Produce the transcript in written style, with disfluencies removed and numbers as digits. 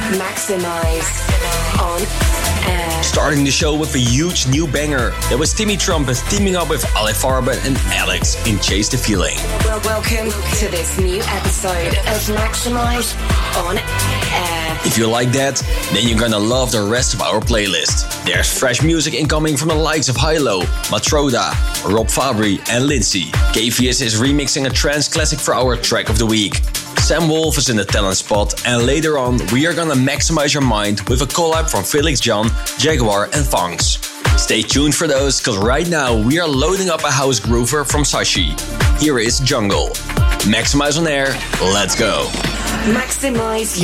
Maximize on air. Starting the show with a huge new banger. That was Timmy Trumpet teaming up with Ale Farben and Alex in Chase the Feeling. Welcome to this new episode of Maximize on air. If you like that, then you're gonna love the rest of our playlist. There's fresh music incoming from the likes of Hilo, Matroda, Rob Fabry and Lindsay. KVS is remixing a trance classic for our track of the week. Sam Wolf is in the talent spot, and later on we are gonna maximize your mind with a collab from Felix John, Jaguar and Funks. Stay tuned for those, cause right now we are loading up a house groover from Sashi. Here is Jungle. Maximize on air, let's go. Maximize